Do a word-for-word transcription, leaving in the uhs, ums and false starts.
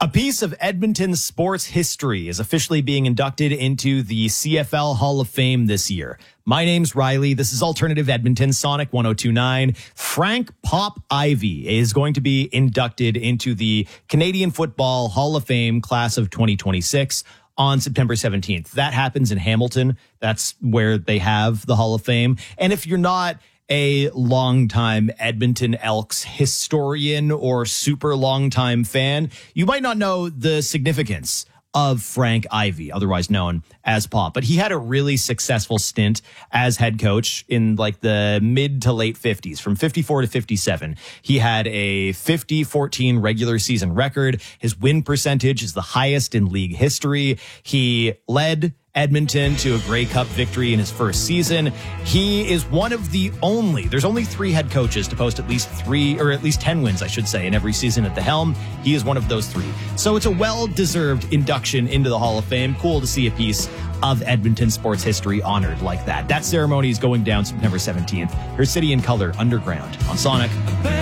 A piece of Edmonton sports history is officially being inducted into the C F L Hall of Fame this year. My name's Riley. This is Alternative Edmonton, Sonic one oh two point nine. Frank Pop Ivy is going to be inducted into the Canadian Football Hall of Fame class of twenty twenty-six on September seventeenth. That happens in Hamilton. That's where they have the Hall of Fame. And if you're not a longtime Edmonton Elks historian or super longtime fan, you might not know the significance of Frank Ivy, otherwise known as Pop. But he had a really successful stint as head coach in like the mid to late fifties, from fifty-four to fifty-seven. He had a fifty fourteen regular season record. His win percentage is the highest in league history. He led Edmonton to a Grey Cup victory in his first season. He is one of the only, there's only three head coaches to post at least three, or at least ten wins, I should say, in every season at the helm. He is one of those three. So it's a well-deserved induction into the Hall of Fame. Cool to see a piece of Edmonton sports history honored like that. That ceremony is going down September seventeenth. Her City in Color Underground on Sonic.